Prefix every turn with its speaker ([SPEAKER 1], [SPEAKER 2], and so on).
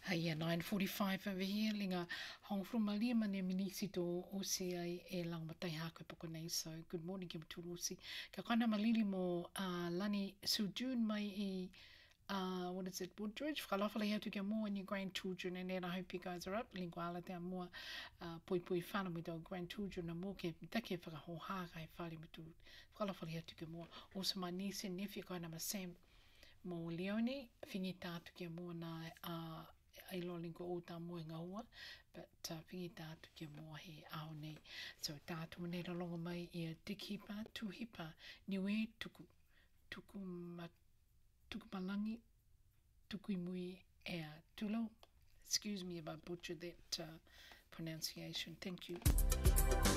[SPEAKER 1] Hey, 9:45 over here, linga hong from Malia mane minisi to OCI e lang matai ha ko poko nei. So good morning ki mturusi. Ka kana malili mo lani sujun mai I what is it? Woodridge. Whalawhala hea tu kia mua and your grandchildren, and then I hope you guys are up. Lingwala te mua pui pui whana mi tau grandchildren na mua ke take whakahoha kai whale mi tu. Whalawhala hea tu kia mua. Also my niece and nephew kai nama Sam mo Leone. Whingi tātu kia mua na ai loling ko o tā mua ngā ua, but whingi tātu kia mua he ao nei. So tātu nei rolonga mai I a tikipa, tuhipa, niwe tuku malangi, tuku mui ea tulo. Excuse me if I butchered that pronunciation. Thank you.